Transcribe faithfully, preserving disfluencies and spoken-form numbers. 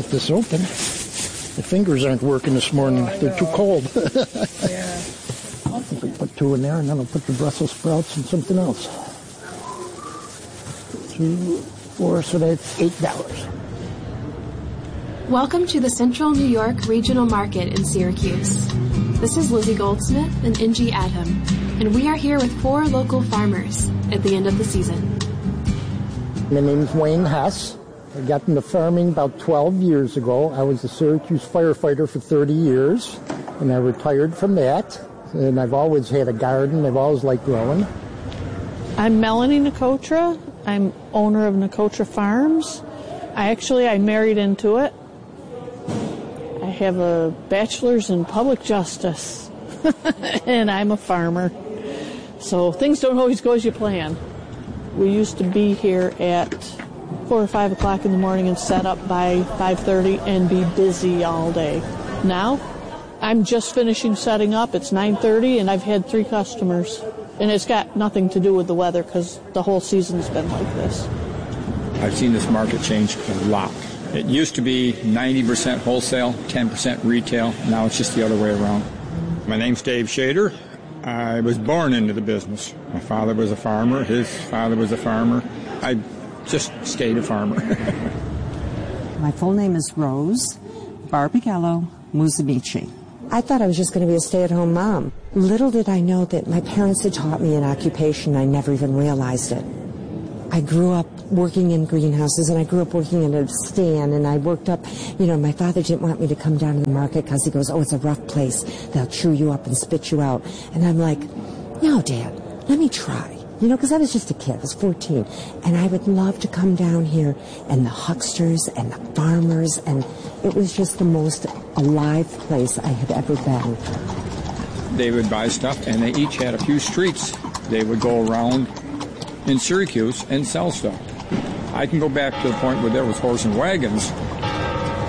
get this open. The fingers aren't working this morning. Oh, They're too cold. Yeah. I think we put two in there, and then I'll put the Brussels sprouts and something else. Two, four, so that's eight dollars. Welcome to the Central New York Regional Market in Syracuse. This is Lizzie Goldsmith and Angie Adam, and we are here with four local farmers at the end of the season. My name's Wayne Hess. I got into farming about twelve years ago. I was a Syracuse firefighter for thirty years, and I retired from that. And I've always had a garden. I've always liked growing. I'm Melanie Nicotra. I'm owner of Nicotra Farms. I actually, I married into it. I have a bachelor's in public justice, and I'm a farmer. So things don't always go as you plan. We used to be here at four or five o'clock in the morning and set up by five thirty and be busy all day. Now, I'm just finishing setting up. It's nine thirty, and I've had three customers. And it's got nothing to do with the weather because the whole season's been like this. I've seen this market change a lot. It used to be ninety percent wholesale, ten percent retail. Now it's just the other way around. My name's Dave Shader. I was born into the business. My father was a farmer. His father was a farmer. I just stayed a farmer. My full name is Rose Barbagallo Musamichi. I thought I was just going to be a stay-at-home mom. Little did I know that my parents had taught me an occupation. I never even realized it. I grew up working in greenhouses, and I grew up working in a stand, and I worked up, you know, my father didn't want me to come down to the market because he goes, oh, it's a rough place. They'll chew you up and spit you out. And I'm like, no, Dad, let me try. You know, because I was just a kid. I was fourteen. And I would love to come down here, and the hucksters and the farmers, and it was just the most alive place I had ever been. They would buy stuff, and they each had a few streets. They would go around in Syracuse and sell stuff. I can go back to the point where there was horse and wagons